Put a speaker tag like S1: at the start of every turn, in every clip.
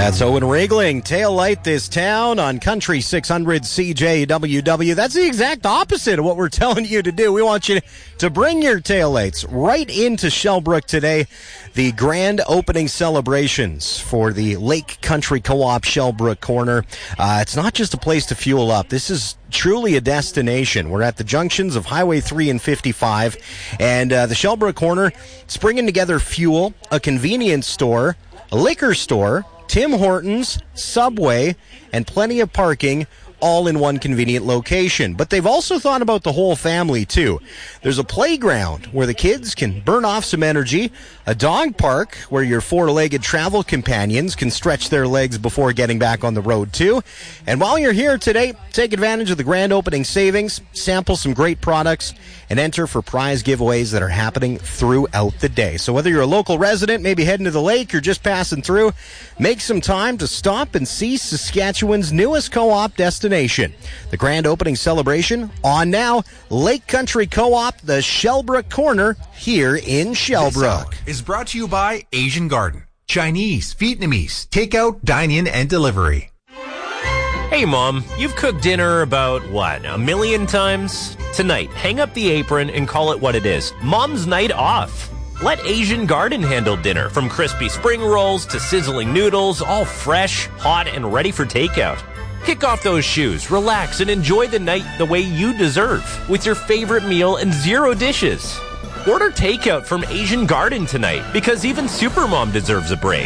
S1: That's Owen Regling. Tail light this town on Country 600 CJWW. That's the exact opposite of what we're telling you to do. We want you to bring your tail lights right into Shellbrook today. The grand opening celebrations for the Lake Country Co-op Shellbrook Corner. It's not just a place to fuel up. This is truly a destination. We're at the junctions of Highway 3 and 55, and the Shellbrook Corner is bringing together fuel, a convenience store, a liquor store, Tim Hortons, Subway, and plenty of parking, all in one convenient location. But they've also thought about the whole family, too. There's a playground where the kids can burn off some energy, a dog park where your four-legged travel companions can stretch their legs before getting back on the road, too. And while you're here today, take advantage of the grand opening savings, sample some great products, and enter for prize giveaways that are happening throughout the day. So whether you're a local resident, maybe heading to the lake, or just passing through, make some time to stop and see Saskatchewan's newest co-op destination. The grand opening celebration on now, Lake Country Co-op, the Shellbrook Corner, here in Shellbrook.
S2: This is brought to you by Asian Garden. Chinese, Vietnamese, takeout, dine-in, and delivery.
S3: Hey, Mom, you've cooked dinner about, a million times? Tonight, hang up the apron and call it what it is. Mom's night off. Let Asian Garden handle dinner, from crispy spring rolls to sizzling noodles, all fresh, hot, and ready for takeout. Kick off those shoes, relax, and enjoy the night the way you deserve, with your favorite meal and 0 dishes. Order takeout from Asian Garden tonight, because even Supermom deserves a break.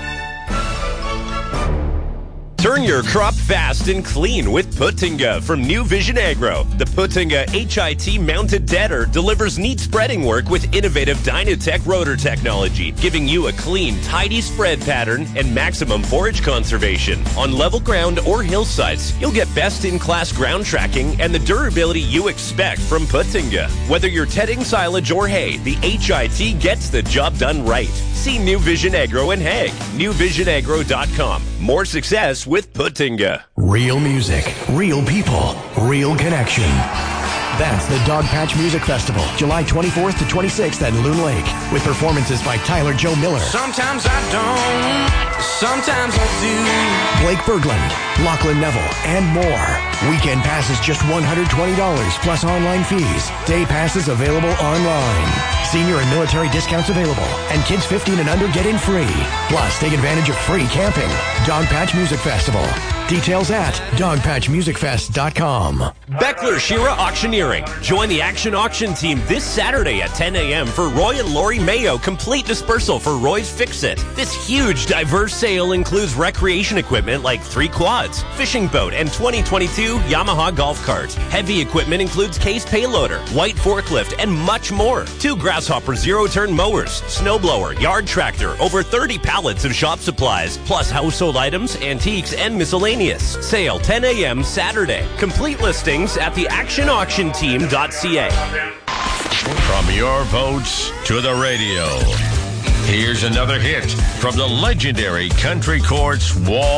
S3: Turn your crop fast and clean with Putinga from New Vision Agro. The Putinga HIT mounted deader delivers neat spreading work with innovative Dynatech rotor technology, giving you a clean, tidy spread pattern and maximum forage conservation. On level ground or hillsides, you'll get best-in-class ground tracking and the durability you expect from Putinga. Whether you're tedding silage or hay, the HIT gets the job done right. See New Vision Agro in Hague. NewVisionAgro.com. More success with Putinga.
S4: Real music, real people, real connection. That's the Dogpatch Music Festival, July 24th to 26th at Loon Lake, with performances by Tyler Joe Miller.
S5: Sometimes I don't, sometimes I do.
S4: Blake Berglund, Lachlan Neville, and more. Weekend passes just $120 plus online fees. Day passes available online. Senior and military discounts available, and kids 15 and under get in free. Plus, take advantage of free camping. Dogpatch Music Festival. Details at dogpatchmusicfest.com.
S3: Beckler Shira Auctioneering. Join the Action Auction team this Saturday at 10 a.m. for Roy and Lori Mayo Complete Dispersal for Roy's Fix-It. This huge, diverse sale includes recreation equipment like 3 quads, fishing boat, and 2022 Yamaha golf cart. Heavy equipment includes case payloader, white forklift, and much more. 2 Grasshopper zero-turn mowers, snowblower, yard tractor, over 30 pallets of shop supplies, plus household items, antiques, and miscellaneous. Sale 10 a.m. Saturday. Complete listings at theactionauctionteam.ca.
S6: From your votes to the radio, here's another hit from the legendary Country Courts Wall